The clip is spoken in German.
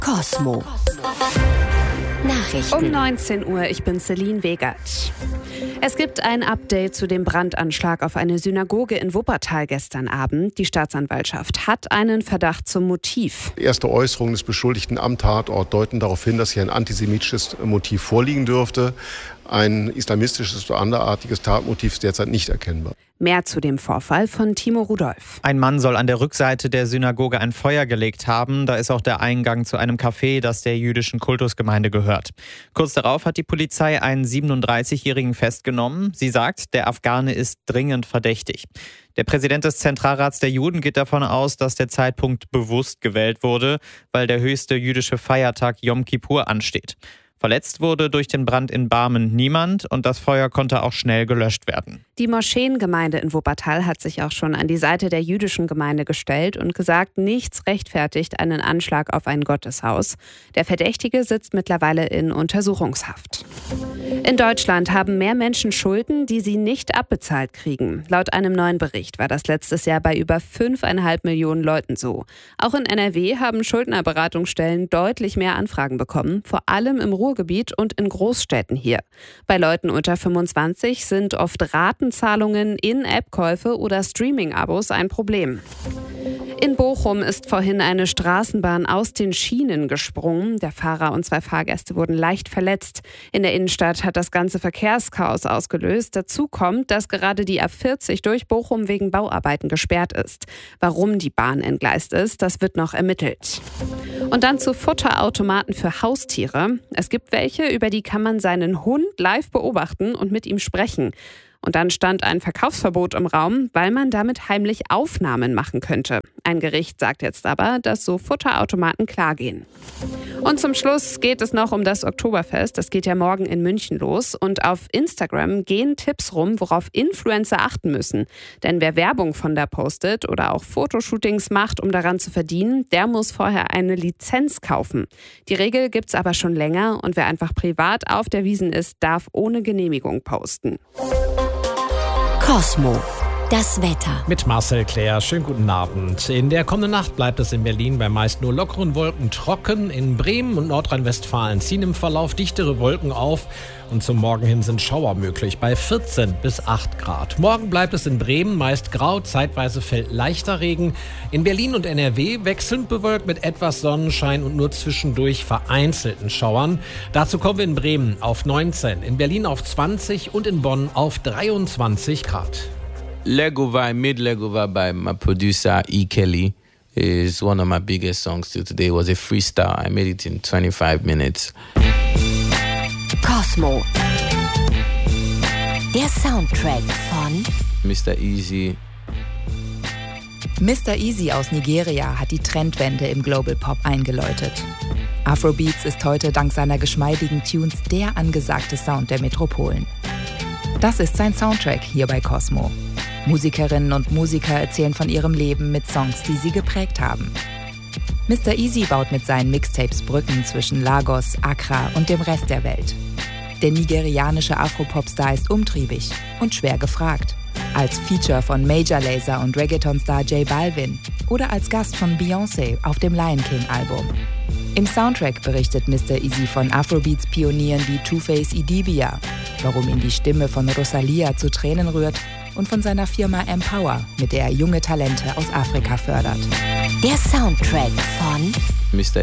Cosmo. Nachrichten. Um 19 Uhr, ich bin Celine Wegert. Es gibt ein Update zu dem Brandanschlag auf eine Synagoge in Wuppertal gestern Abend. Die Staatsanwaltschaft hat einen Verdacht zum Motiv. Erste Äußerungen des Beschuldigten am Tatort deuten darauf hin, dass hier ein antisemitisches Motiv vorliegen dürfte. Ein islamistisches oder anderartiges Tatmotiv ist derzeit nicht erkennbar. Mehr zu dem Vorfall von Timo Rudolph. Ein Mann soll an der Rückseite der Synagoge ein Feuer gelegt haben. Da ist auch der Eingang zu einem Café, das der jüdischen Kultusgemeinde gehört. Kurz darauf hat die Polizei einen 37-Jährigen festgenommen. Sie sagt, der Afghane ist dringend verdächtig. Der Präsident des Zentralrats der Juden geht davon aus, dass der Zeitpunkt bewusst gewählt wurde, weil der höchste jüdische Feiertag Yom Kippur ansteht. Verletzt wurde durch den Brand in Barmen niemand und das Feuer konnte auch schnell gelöscht werden. Die Moscheengemeinde in Wuppertal hat sich auch schon an die Seite der jüdischen Gemeinde gestellt und gesagt, nichts rechtfertigt einen Anschlag auf ein Gotteshaus. Der Verdächtige sitzt mittlerweile in Untersuchungshaft. In Deutschland haben mehr Menschen Schulden, die sie nicht abbezahlt kriegen. Laut einem neuen Bericht war das letztes Jahr bei über 5,5 Millionen Leuten so. Auch in NRW haben Schuldnerberatungsstellen deutlich mehr Anfragen bekommen, vor allem im Ruhrgebiet und in Großstädten hier. Bei Leuten unter 25 sind oft Ratenzahlungen, In-App-Käufe oder Streaming-Abos ein Problem. In Bochum ist vorhin eine Straßenbahn aus den Schienen gesprungen. Der Fahrer und 2 Fahrgäste wurden leicht verletzt. In der Innenstadt hat das ganze Verkehrschaos ausgelöst. Dazu kommt, dass gerade die A40 durch Bochum wegen Bauarbeiten gesperrt ist. Warum die Bahn entgleist ist, das wird noch ermittelt. Und dann zu Futterautomaten für Haustiere. Es gibt welche, über die kann man seinen Hund live beobachten und mit ihm sprechen. Und dann stand ein Verkaufsverbot im Raum, weil man damit heimlich Aufnahmen machen könnte. Ein Gericht sagt jetzt aber, dass so Futterautomaten klargehen. Und zum Schluss geht es noch um das Oktoberfest. Das geht ja morgen in München los. Und auf Instagram gehen Tipps rum, worauf Influencer achten müssen. Denn wer Werbung von da postet oder auch Fotoshootings macht, um daran zu verdienen, der muss vorher eine Lizenz kaufen. Die Regel gibt's aber schon länger und wer einfach privat auf der Wiesn ist, darf ohne Genehmigung posten. Cosmo. Das Wetter. Mit Marcel Claire, schönen guten Abend. In der kommenden Nacht bleibt es in Berlin bei meist nur lockeren Wolken trocken. In Bremen und Nordrhein-Westfalen ziehen im Verlauf dichtere Wolken auf. Und zum Morgen hin sind Schauer möglich bei 14 bis 8 Grad. Morgen bleibt es in Bremen meist grau, zeitweise fällt leichter Regen. In Berlin und NRW wechselnd bewölkt mit etwas Sonnenschein und nur zwischendurch vereinzelten Schauern. Dazu kommen wir in Bremen auf 19, in Berlin auf 20 und in Bonn auf 23 Grad. Legover, I made Legover by my producer E. Kelly. It's one of my biggest songs till today. It was a freestyle. I made it in 25 minutes. Cosmo. Der Soundtrack von Mr. Easy. Mr. Easy aus Nigeria hat die Trendwende im Global Pop eingeläutet. Afrobeats ist heute dank seiner geschmeidigen Tunes der angesagte Sound der Metropolen. Das ist sein Soundtrack hier bei Cosmo. Musikerinnen und Musiker erzählen von ihrem Leben mit Songs, die sie geprägt haben. Mr. Easy baut mit seinen Mixtapes Brücken zwischen Lagos, Accra und dem Rest der Welt. Der nigerianische Afro-Pop-Star ist umtriebig und schwer gefragt. Als Feature von Major Lazer und Reggaeton-Star J Balvin oder als Gast von Beyoncé auf dem Lion King-Album. Im Soundtrack berichtet Mr. Easy von Afrobeats-Pionieren wie Two-Face Idibia, warum ihn die Stimme von Rosalia zu Tränen rührt und von seiner Firma Empower, mit der er junge Talente aus Afrika fördert. der Soundtrack von Mr.